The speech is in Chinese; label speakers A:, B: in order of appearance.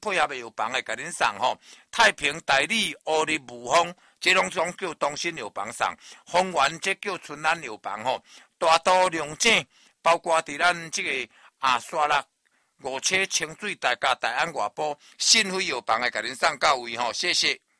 A: 配合的药房会甲恁送吼。太平、大理、乌日、雾峰，这拢总叫东兴药房送。丰原这叫春安药房吼。大都、龙井，包括伫咱这个沙拉、五车、清水、大甲、大安外埔、信辉药房会甲恁送到位吼，谢谢。